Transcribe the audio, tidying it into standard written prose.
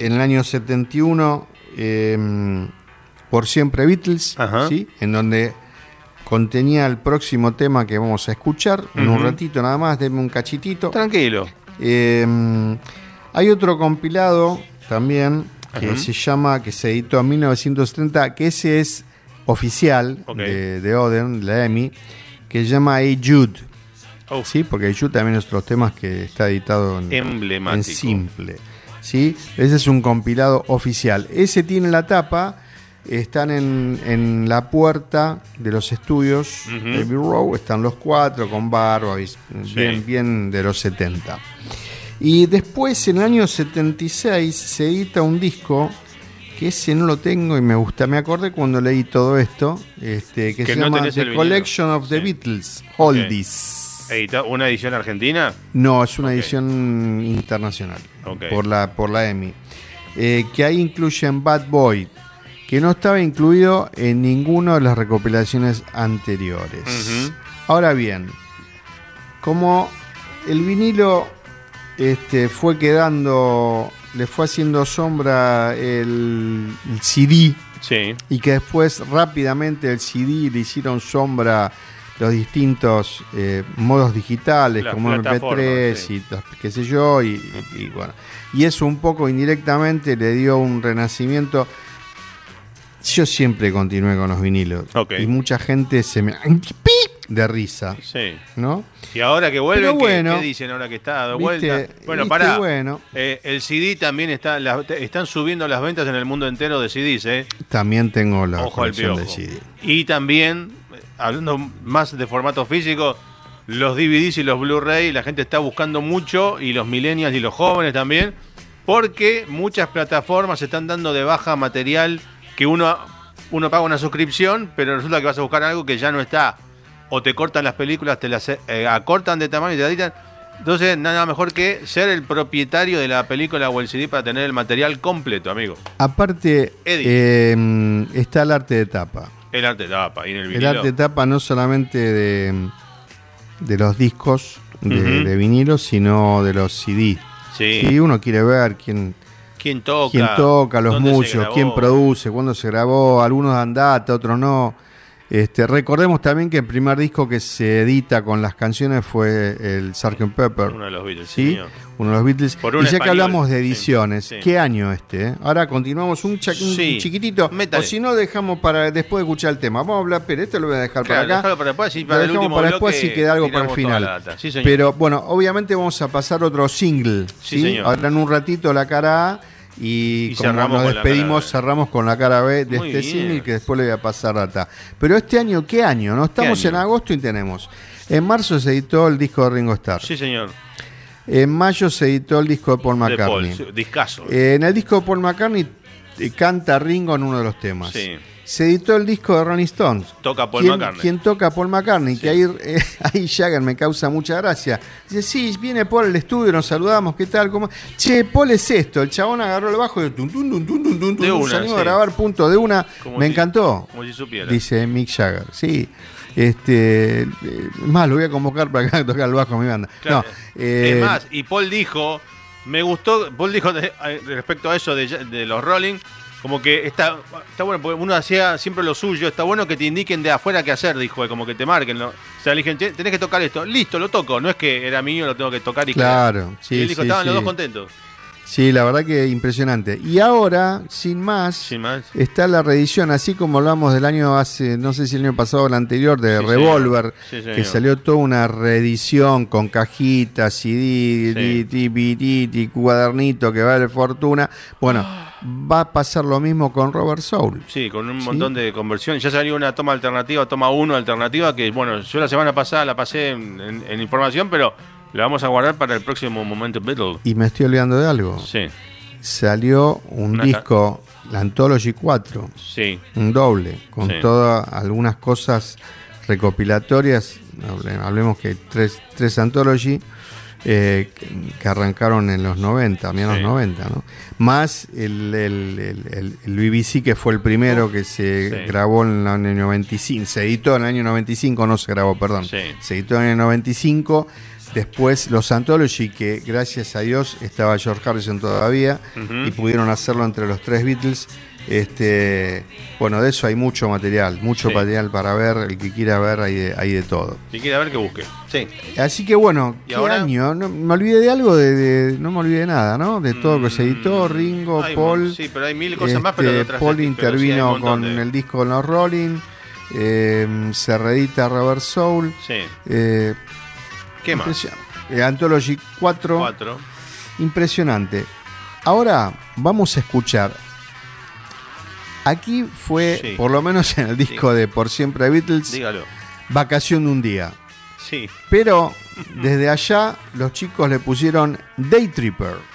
en el año 71, Por Siempre Beatles, ¿sí? En donde contenía el próximo tema que vamos a escuchar. En un ratito nada más, denme un cachitito. Tranquilo. Hay otro compilado también que se llama, que se editó en 1970, que ese es oficial de Odeon, de la EMI, que se llama Hey Jude. ¿Sí? Porque Hey Jude también es otro tema que está editado en simple. ¿Sí? Ese es un compilado oficial. Ese tiene la tapa. Están en la puerta de los estudios de Abbey Road. Están los cuatro con barba, bien de los 70. Y después, en el año 76, se edita un disco que ese no lo tengo y me gusta. Me acordé cuando leí todo esto, que se llama The Collection of the Beatles, Oldies. ¿Una edición argentina? No, es una edición internacional, por la EMI. Que ahí incluyen Bad Boy, que no estaba incluido en ninguna de las recopilaciones anteriores. Ahora bien, como el vinilo fue quedando, le fue haciendo sombra el CD, y que después rápidamente el CD le hicieron sombra los distintos modos digitales, como MP3 y qué sé yo, y bueno, y eso un poco indirectamente le dio un renacimiento. Yo siempre continué con los vinilos, y mucha gente se me de risa, ¿no? Y ahora que vuelven, ¿qué dicen ahora que está de vuelta? Bueno, pará. El CD también están subiendo las ventas en el mundo entero de CDs, También tengo la colección de CD. Y también, hablando más de formato físico, los DVDs y los Blu-ray, la gente está buscando mucho, y los millennials y los jóvenes también, porque muchas plataformas están dando de baja material que uno paga una suscripción, pero resulta que vas a buscar algo que ya no está. O te cortan las películas, te las acortan de tamaño y te la editan. Entonces, nada mejor que ser el propietario de la película o el CD para tener el material completo, amigo. Aparte, está el arte de tapa. El arte de tapa. Y en el vinilo. El arte de tapa no solamente de los discos de vinilo, sino de los CD. Si uno quiere ver quién toca, los músicos, quién produce, cuándo se grabó, algunos dan data, otros no. Recordemos también que el primer disco que se edita con las canciones fue el Sgt. Pepper. Uno de los Beatles, ¿sí? Uno de los Beatles. Y ya que hablamos de ediciones, ¿qué año Ahora continuamos un chiquitito. Métale. O si no, dejamos para después de escuchar el tema. Vamos a hablar, pero esto lo voy a dejar para acá. Déjalo para después, y para el último para después si queda algo para el final. Pero bueno, obviamente vamos a pasar otro single. ¿sí? Ahora en un ratito la cara A. Y como nos despedimos, cerramos con la cara B de este single, que después le voy a pasar data. Pero este año, ¿qué año? No estamos en agosto y tenemos. En marzo se editó el disco de Ringo Starr. Sí, señor. En mayo se editó el disco de Paul McCartney. Discazo. En el disco de Paul McCartney canta Ringo en uno de los temas. Sí. Se editó el disco de Rolling Stones. Toca Paul McCartney. ¿Quién toca a Paul McCartney? Que ahí Jagger me causa mucha gracia. Dice, sí, viene Paul al estudio, nos saludamos, ¿qué tal? ¿Cómo? Che, Paul es esto. El chabón agarró el bajo y salimos a grabar punto de una. Como me encantó. Como si supiera. Dice Mick Jagger. Sí. Más, lo voy a convocar para que tocar el bajo a mi banda. Claro. No, es más, y Paul dijo, me gustó, Paul dijo respecto a eso de los Rolling, como que está bueno, porque uno hacía siempre lo suyo, está bueno que te indiquen de afuera qué hacer, dijo, como que te marquen, ¿no? O sea, le dije, tenés que tocar esto, listo, lo toco, no es que era mío, lo tengo que tocar y claro, sí, y él dijo, estaban los dos contentos. Sí, la verdad que impresionante. Y ahora, sin más, está la reedición, así como hablamos del año no sé si el año pasado o el anterior, de Revolver, que salió toda una reedición con cajitas, CD, DVD, cuadernito que vale fortuna. Bueno, va a pasar lo mismo con Robert Soul. Sí, con un montón de conversiones. Ya salió una toma 1 alternativa, que bueno, yo la semana pasada la pasé en información, pero la vamos a guardar para el próximo momento Beatle. Y me estoy olvidando de algo. Sí. Salió un disco, la Anthology 4. Sí. Un doble, con todas algunas cosas recopilatorias. Hablemos que tres Anthology que arrancaron en los 90, a los 90, ¿no? Más el BBC, que fue el primero que se grabó en el año 95. Se editó en el año 95, no se grabó, perdón. Se editó en el 95. Después los Anthology, que gracias a Dios estaba George Harrison todavía, y pudieron hacerlo entre los 3 Beatles. Bueno, de eso hay mucho material para ver. El que quiera ver, hay de todo. Si quiera ver, que busque. Sí. Así que bueno, ¿qué ahora? año? No, me olvidé de algo, no me olvidé de nada, ¿no? De todo lo que se editó, Ringo, Paul. Sí, pero hay mil cosas más, pero de otras. Paul intervino con el disco con los Rolling. Se reedita Rubber Soul. Sí. ¿Qué más? Anthology 4. Impresionante. Ahora vamos a escuchar. Aquí fue, por lo menos en el disco de Por Siempre Beatles, dígalo, Vacación de un Día. Sí. Pero desde allá los chicos le pusieron Day Tripper.